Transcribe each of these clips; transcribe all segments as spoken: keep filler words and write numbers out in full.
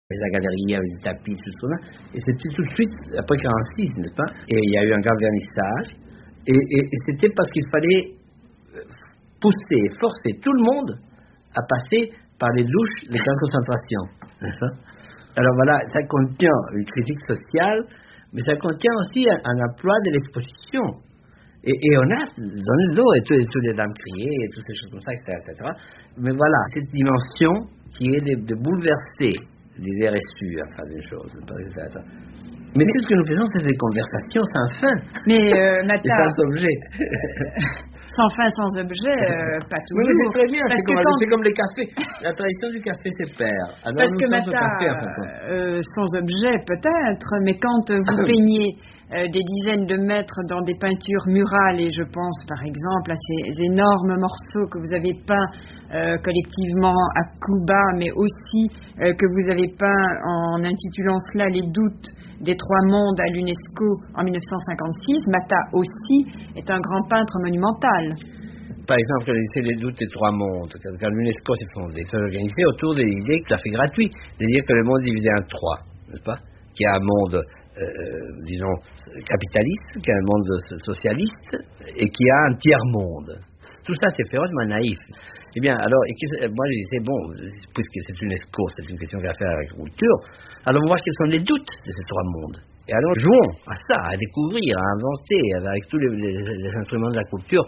la galerie avec des tapis, tout ça. Et c'était tout de suite, après quarante-six, n'est-ce pas? Et il y a eu un grand vernissage. Et, et, et c'était parce qu'il fallait pousser, forcer tout le monde à passer par les douches, les camps de concentration. N'est-ce pas? Alors voilà, ça contient une critique sociale, mais ça contient aussi un, un emploi de l'exposition. Et, et on a donné le dos, et tous les dames criées, et toutes ces choses comme ça, et cetera, et cetera. Mais voilà, cette dimension qui est de, de bouleverser l'idée reçue à faire des choses, et cetera. Mais tout ce que nous faisons, c'est des conversations sans fin. Mais euh, Mata, sans objet. Sans fin, sans objet, euh, pas toujours. Oui, c'est très bien, c'est comme, quand... comme les cafés. La tradition du café se perd. Alors parce nous que Mata, café, euh, sans objet peut-être, mais quand vous peignez euh, des dizaines de mètres dans des peintures murales, et je pense par exemple à ces énormes morceaux que vous avez peints euh, collectivement à Cuba, mais aussi euh, que vous avez peints en intitulant cela Les doutes des trois mondes à l'UNESCO en mille neuf cent cinquante-six, Mata aussi est un grand peintre monumental. Par exemple, quand c'est Les doutes des trois mondes, quand l'UNESCO s'est fondé, ça s'est organisé autour de l'idée tout à fait gratuite, de dire que le monde est divisé en trois, n'est-ce pas? Qu'il y a un monde, euh, disons, capitaliste, qu'il y a un monde socialiste, et qu'il y a un tiers-monde. Tout ça, c'est férocement naïf. Eh bien, alors, et moi, je disais, bon, puisque c'est l'UNESCO, c'est une question qui a à faire avec l'agriculture, alors on va voir quels sont les doutes de ces trois mondes. Et alors, jouons à ça, à découvrir, à inventer, avec tous les, les, les instruments de la culture.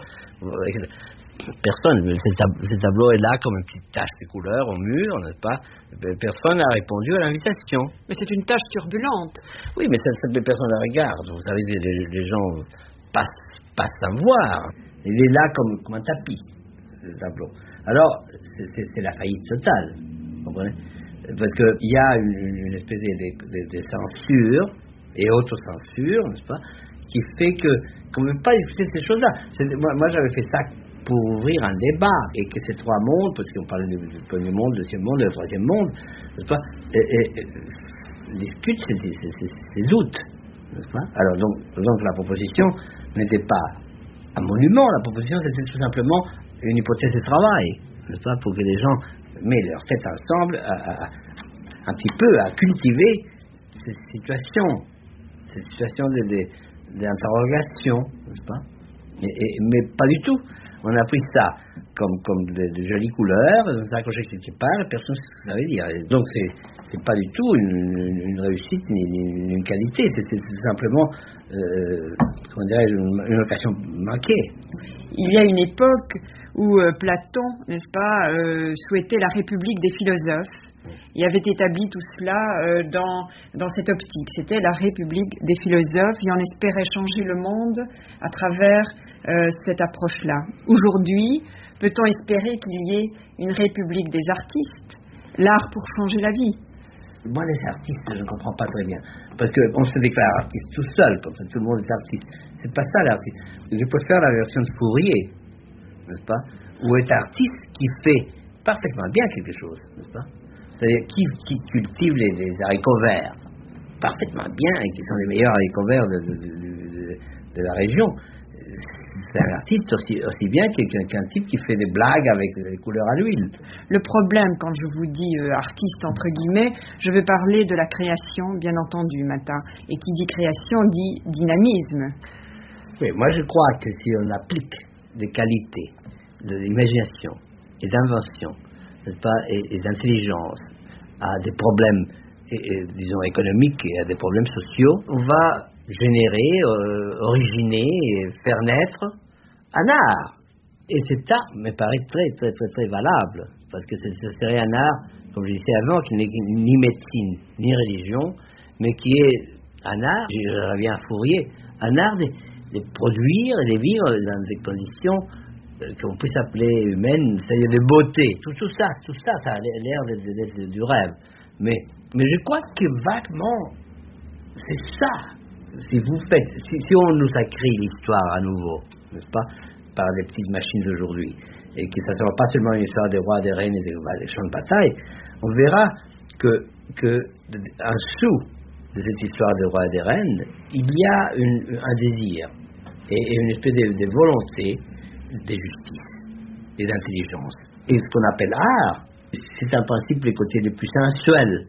Personne, ce tab- tableau est là comme une petite tache de couleur au mur, n'est-ce pas? Personne n'a répondu à l'invitation. Mais c'est une tâche turbulente. Oui, mais ça, ça, personne ne la regarde. Vous savez, les, les gens passent, passent sans voir. Il est là comme, comme un tapis, ce tableau. Alors, c'est, c'est, c'est la faillite totale, vous comprenez? Parce qu'il y a une, une espèce de, de, de censure et autocensure, n'est-ce pas, qui fait que qu'on ne veut pas discuter ces choses-là. C'est, moi, moi, j'avais fait ça pour ouvrir un débat, et que ces trois mondes, parce qu'on parlait du, du premier monde, du deuxième monde, du troisième monde, n'est-ce pas, et, et, et, discute ces, ces, ces, ces doutes, n'est-ce pas? Alors, donc, donc, la proposition n'était pas un monument, la proposition, c'était tout simplement une hypothèse de travail, n'est-ce pas, pour que les gens mettent leurs têtes ensemble, à, à, à, un petit peu à cultiver ces situations, ces situations de, de, d'interrogation, n'est-ce pas? Et, et, mais pas du tout. On a pris ça comme, comme de, de jolies couleurs, on s'est accroché quelque part, et personne ne sait ce que ça veut dire. Et donc, c'est, c'est pas du tout une, une, une réussite ni, ni une qualité, c'est, c'est tout simplement, euh, comment dirais-je, une, une occasion manquée. Il y a une époque où euh, Platon, n'est-ce pas, euh, souhaitait la République des philosophes. Il avait établi tout cela euh, dans, dans cette optique. C'était la République des philosophes, et on espérait changer le monde à travers euh, cette approche-là. Aujourd'hui, peut-on espérer qu'il y ait une République des artistes, l'art pour changer la vie? Moi, les artistes, je ne comprends pas très bien. Parce qu'on se déclare artiste tout seul, comme ça, tout le monde est artiste. C'est pas ça l'artiste. Je préfère la version de Fourier, n'est-ce pas? Où est artiste qui fait parfaitement bien quelque chose, n'est-ce pas? C'est-à-dire qui, qui cultive les, les haricots verts parfaitement bien, et qui sont les meilleurs haricots verts de, de, de, de, de la région. C'est un artiste aussi, aussi bien qu'un, qu'un type qui fait des blagues avec les couleurs à l'huile. Le problème, quand je vous dis euh, artiste entre guillemets, je veux parler de la création, bien entendu, Mata. Et qui dit création dit dynamisme. Oui, moi je crois que si on applique des qualités de l'imagination et d'invention, n'est-ce pas, et, et d'intelligence à des problèmes, et, et, disons, économiques et à des problèmes sociaux, on va générer, euh, originer et faire naître un art. Et cet art me paraît très, très, très, très valable, parce que ce serait un art, comme je disais avant, qui n'est ni médecine, ni religion, mais qui est un art, je reviens à Fourier, un art de, de produire et de vivre dans des conditions qu'on puisse appeler humaines, c'est-à-dire de beauté. Tout, tout ça, tout ça, ça a l'air d'être, d'être du rêve. Mais, mais je crois que vaguement, c'est ça. Si vous faites, si, si on nous écrit l'histoire à nouveau, n'est-ce pas, par les petites machines d'aujourd'hui, et que ça ne sera pas seulement une histoire des rois, des reines et des, des champs de bataille, on verra que, que en dessous de cette histoire des rois et des reines, il y a une, un désir et, et une espèce de, de volonté de justice et d'intelligence. Et ce qu'on appelle art, c'est en principe les côtés les plus sensuels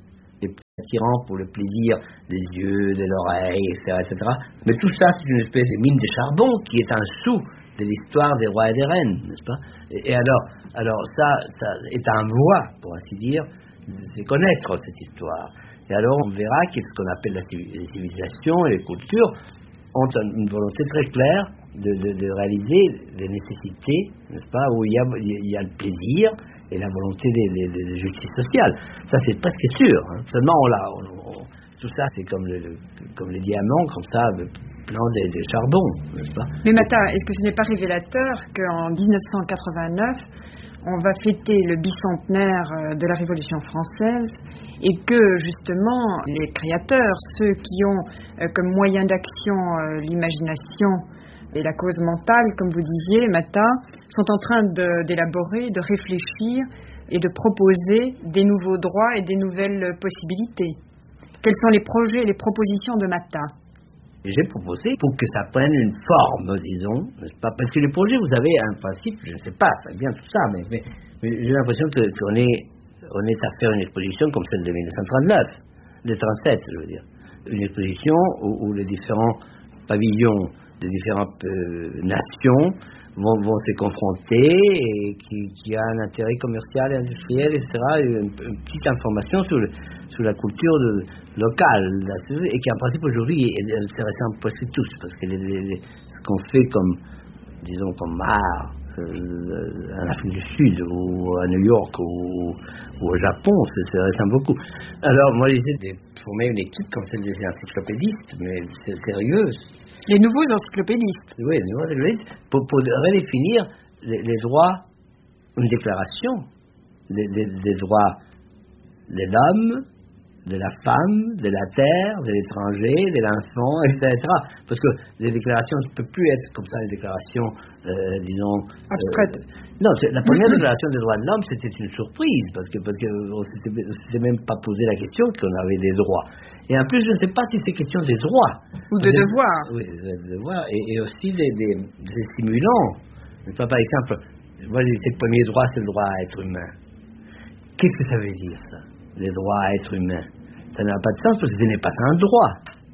les attirants pour le plaisir des yeux, de l'oreille, et cetera, et cetera. Mais tout ça, c'est une espèce de mine de charbon qui est un sou de l'histoire des rois et des reines, n'est-ce pas? Et, et alors, alors ça, ça est un voie, pour ainsi dire, de connaître cette histoire. Et alors, on verra que ce qu'on appelle la les civilisations et les cultures ont une volonté très claire de, de, de réaliser des nécessités, n'est-ce pas, où il y a, il y a le plaisir et la volonté de, de, de, de justice sociale. Ça, c'est presque sûr. Hein. Seulement, on l'a, on, on, tout ça, c'est comme le, le, comme les diamants, comme ça, le plan des, des charbons, n'est-ce pas? Mais Mata, est-ce que ce n'est pas révélateur qu'en dix-neuf cent quatre-vingt-neuf, on va fêter le bicentenaire de la Révolution française et que, justement, les créateurs, ceux qui ont euh, comme moyen d'action euh, l'imagination et la cause mentale, comme vous disiez, Mata, sont en train de, d'élaborer, de réfléchir et de proposer des nouveaux droits et des nouvelles possibilités. Quels sont les projets et les propositions de Mata? J'ai proposé pour que ça prenne une forme, disons, n'est-ce pas? Parce que les projets, vous avez un principe, je ne sais pas, c'est bien tout ça, mais, mais, mais j'ai l'impression que, qu'on est, on est à faire une exposition comme celle de mille neuf cent trente-neuf, de trente-sept, je veux dire. Une exposition où, où les différents pavillons des différentes euh, nations vont, vont se confronter et qui, qui a un intérêt commercial et industriel, et cetera. Une, une petite information sur, le, sur la culture de, locale, et qui en principe aujourd'hui elle se ressemble presque tous, parce que les, les, ce qu'on fait comme, disons, comme art euh, en Afrique du Sud ou à New York ou, ou au Japon, ça se ressemble beaucoup. Alors moi j'essaie de former une équipe comme celle des encyclopédistes, mais c'est sérieuse. Les nouveaux encyclopédistes. Oui, les nouveaux encyclopédistes, pour, pour redéfinir les, les droits, une déclaration des, des, des droits de l'homme, de la femme, de la terre, de l'étranger, de l'enfant, et cetera. Parce que les déclarations ne peuvent plus être comme ça, les déclarations, euh, disons... abstraites. Euh, non, la première déclaration des droits de l'homme, c'était une surprise, parce que parce que on ne s'était même pas posé la question qu'on avait des droits. Et en plus, je ne sais pas si c'est question des droits. Ou de devoirs. Oui, des devoirs, et, et aussi des, des, des stimulants. Pas, par exemple, moi, je dis, le premier droit, c'est le droit à être humain. Qu'est-ce que ça veut dire, ça? Les droits à être humain. Ça n'a pas de sens parce que ce n'est pas un droit.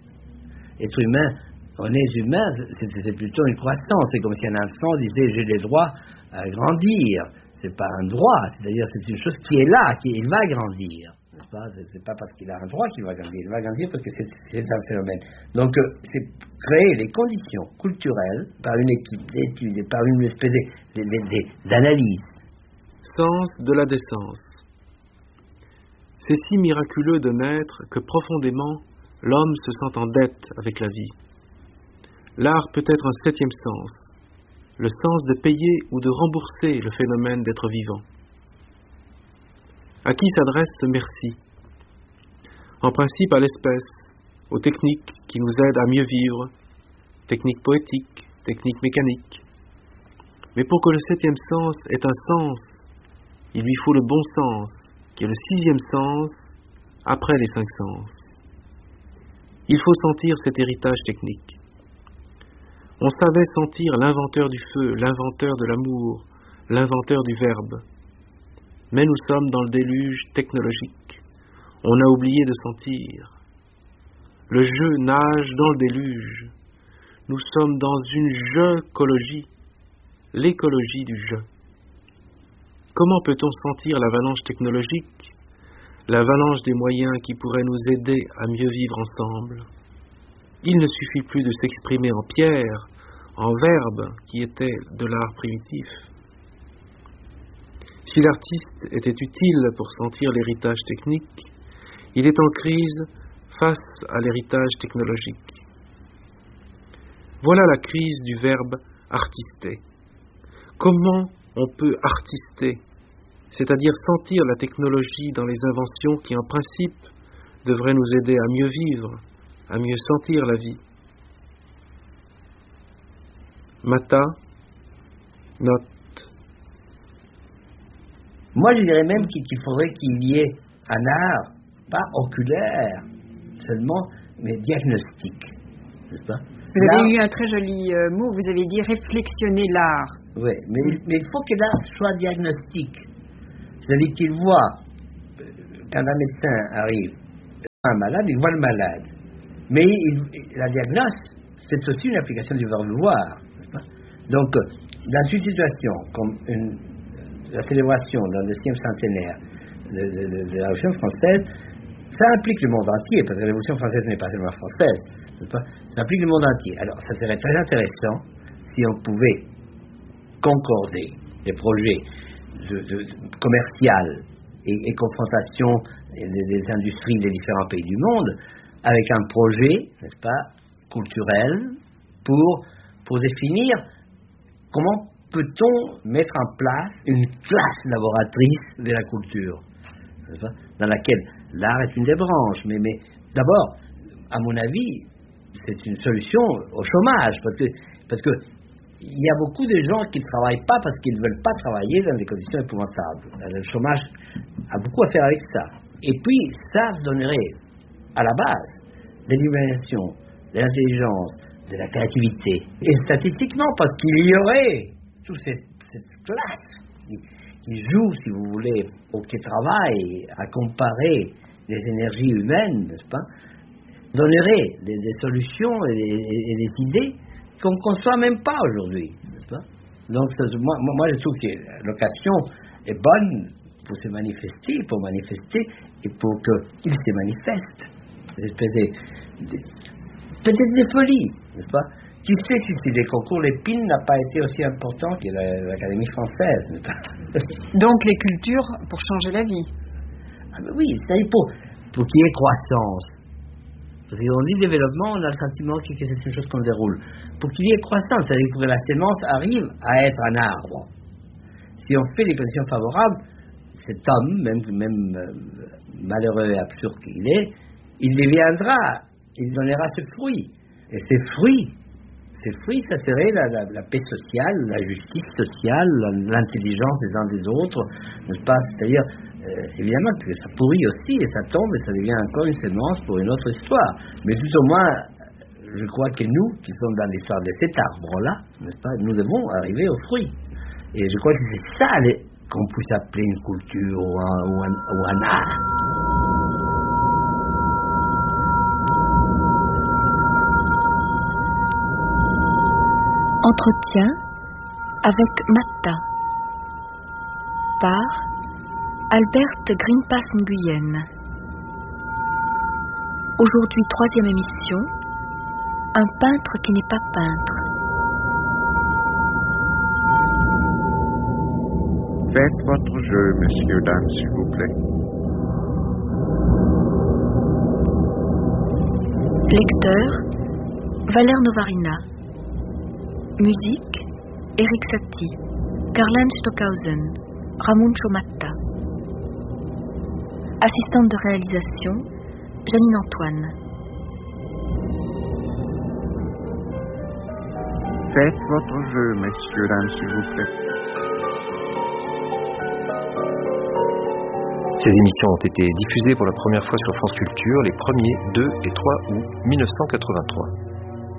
Être humain, on est humain, c'est, c'est plutôt une croissance. C'est comme si un enfant disait j'ai les droits à grandir. C'est pas un droit, c'est-à-dire c'est une chose qui est là, qui il va grandir. N'est-ce pas? C'est, c'est pas parce qu'il a un droit qu'il va grandir. Il va grandir parce que c'est, c'est un phénomène. Donc euh, c'est créer les conditions culturelles par une équipe d'études et par une espèce de, de, de, de, d'analyse. Sens de la décence. C'est si miraculeux de naître que profondément l'homme se sent en dette avec la vie. L'art peut être un septième sens, le sens de payer ou de rembourser le phénomène d'être vivant. À qui s'adresse ce merci? En principe à l'espèce, aux techniques qui nous aident à mieux vivre, techniques poétiques, techniques mécaniques. Mais pour que le septième sens ait un sens, il lui faut le bon sens, qui est le sixième sens, après les cinq sens. Il faut sentir cet héritage technique. On savait sentir l'inventeur du feu, l'inventeur de l'amour, l'inventeur du verbe. Mais nous sommes dans le déluge technologique. On a oublié de sentir. Le jeu nage dans le déluge. Nous sommes dans une jeu-cologie, l'écologie du jeu. Comment peut-on sentir l'avalanche technologique, l'avalanche des moyens qui pourraient nous aider à mieux vivre ensemble? Il ne suffit plus de s'exprimer en pierre, en verbe, qui était de l'art primitif. Si l'artiste était utile pour sentir l'héritage technique, il est en crise face à l'héritage technologique. Voilà la crise du verbe artister. Comment on peut artister, c'est-à-dire sentir la technologie dans les inventions qui, en principe, devraient nous aider à mieux vivre, à mieux sentir la vie. Mata, note. Moi, je dirais même qu'il faudrait qu'il y ait un art, pas oculaire seulement, mais diagnostique, n'est-ce pas? Vous l'art... avez eu un très joli euh, mot, vous avez dit réflexionner l'art. Oui, mais, mais il faut que l'art soit diagnostique. C'est-à-dire qu'il voit, quand un médecin arrive Un malade, il voit le malade. Mais il, la diagnose, c'est aussi une application du verbe voir. N'est-ce pas? Donc, dans une situation comme une, la célébration d'un deuxième centenaire de, de, de, de la Révolution française, ça implique le monde entier, parce que la Révolution française n'est pas seulement française, n'est-ce pas? Ça implique le monde entier. Alors, ça serait très intéressant si on pouvait concorder les projets de, de, de commerciaux et, et confrontation des, des industries des différents pays du monde avec un projet, n'est-ce pas, culturel pour, pour définir comment peut-on mettre en place une classe laboratrice de la culture, n'est-ce pas, dans laquelle l'art est une des branches. Mais, mais d'abord, à mon avis, c'est une solution au chômage, parce que, parce que il y a beaucoup de gens qui ne travaillent pas parce qu'ils ne veulent pas travailler dans des conditions épouvantables. Le chômage a beaucoup à faire avec ça. Et puis, ça donnerait, à la base, de l'illumination, de l'intelligence, de la créativité. Et statistiquement, parce qu'il y aurait toute cette, cette classe qui, qui joue, si vous voulez, ou qui travaille à comparer les énergies humaines, n'est-ce pas, donnerait des, des solutions et des, et des idées qu'on ne conçoit même pas aujourd'hui, n'est-ce pas? Donc, ça, moi, moi, je trouve que l'occasion est bonne pour se manifester, pour manifester, et pour qu'il se manifeste. Cette espèce de, de, peut-être de folie, n'est-ce pas? Qui sait si des concours Lépine n'a pas été aussi important que la, l'Académie française, n'est-ce pas? Donc, les cultures pour changer la vie. Ah ben oui, c'est-à-dire pour, pour qu'il y ait croissance. Parce qu'on dit développement, on a le sentiment que c'est une chose qu'on déroule. Pour qu'il y ait croissance, c'est-à-dire que la sémence arrive à être un arbre. Si on fait les conditions favorables, cet homme, même, même euh, malheureux et absurde qu'il est, il deviendra, il donnera ses fruits. Et ces fruits, ces fruits, ça serait la, la, la paix sociale, la justice sociale, l'intelligence des uns des autres, n'est-ce pas? C'est-à-dire, Euh, évidemment que ça pourrit aussi et ça tombe et ça devient encore une semence pour une autre histoire. Mais tout au moins, je crois que nous, qui sommes dans l'histoire de cet arbre-là, n'est-ce pas, nous devons arriver aux fruits. Et je crois que c'est ça les, qu'on puisse appeler une culture ou un, ou un, ou un art. Entretien avec Matta par Alberte Greenpass Nguyen. Aujourd'hui, troisième émission, un peintre qui n'est pas peintre. Faites votre jeu, messieurs, dames, s'il vous plaît. Lecteur, Valère Novarina. Musique, Eric Satie, Karl-Heinz Stockhausen, Ramon Chomatta. Assistante de réalisation, Janine Antoine. Faites votre jeu, messieurs, dames, s'il vous plaît. Ces émissions ont été diffusées pour la première fois sur France Culture les premiers, deux et trois août mille neuf cent quatre-vingt-trois.